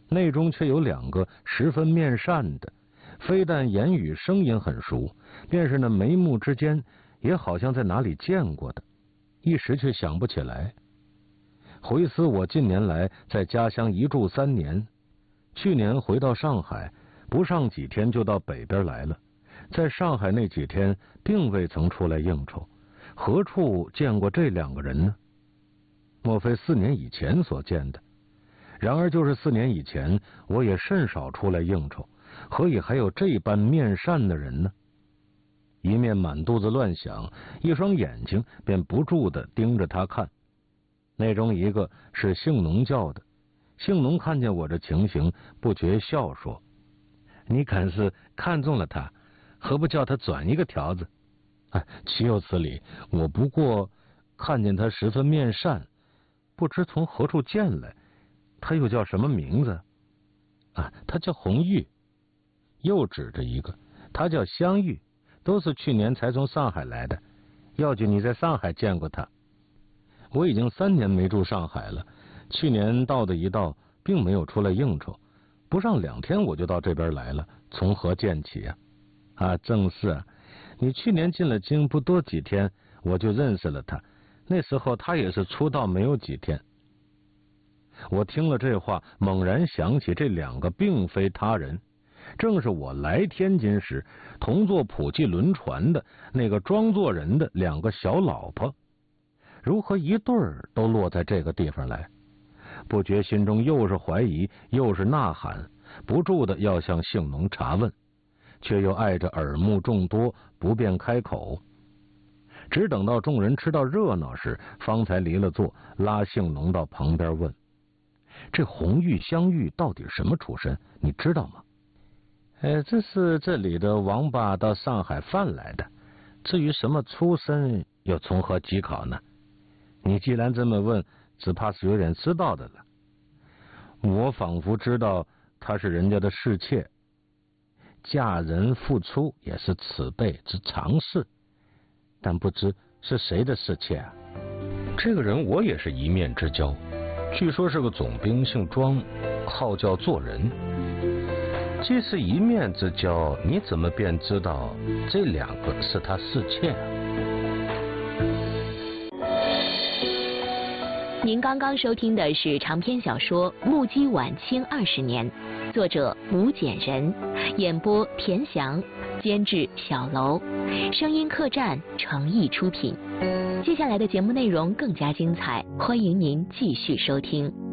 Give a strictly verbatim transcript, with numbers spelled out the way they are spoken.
内中却有两个十分面善的，非但言语声音很熟，便是那眉目之间也好像在哪里见过的，一时却想不起来。回思我近年来在家乡一住三年，去年回到上海，不上几天就到北边来了，在上海那几天并未曾出来应酬，何处见过这两个人呢？莫非四年以前所见的？然而就是四年以前，我也甚少出来应酬，何以还有这般面善的人呢？一面满肚子乱想，一双眼睛便不住地盯着他看。那中一个是姓农叫的，姓农看见我这情形，不觉笑说：“你敢是看中了他，何不叫他转一个条子？”哎，岂有此理！我不过看见他十分面善，不知从何处见来。他又叫什么名字？啊，他叫红玉。又指着一个，他叫香玉，都是去年才从上海来的。要紧你在上海见过他。我已经三年没住上海了，去年到的一到，并没有出来应酬，不上两天我就到这边来了，从何见起啊？啊，正是啊，你去年进了京不多几天，我就认识了他，那时候他也是出道没有几天。我听了这话，猛然想起这两个并非他人，正是我来天津时同坐普济轮船的那个装作人的两个小老婆，如何一对儿都落在这个地方来？不觉心中又是怀疑又是呐喊，不住的要向姓农查问，却又碍着耳目众多，不便开口。只等到众人吃到热闹时，方才离了座，拉姓农到旁边问：“这红玉、香玉到底什么出身？你知道吗？”“呃，这是这里的王八到上海贩来的。至于什么出身，又从何稽考呢？你既然这么问，只怕是有点知道的了。我仿佛知道她是人家的侍妾，嫁人复出也是此辈之常事，但不知是谁的侍妾啊？”这个人我也是一面之交，据说是个总兵，姓庄，号叫做人。既是一面之交，你怎么便知道这两个是他侍妾啊？ 您刚刚收听的是长篇小说《目击晚清二十年》，作者吴简人，演播田翔，监制小楼，声音客栈诚意出品。接下来的节目内容更加精彩，欢迎您继续收听。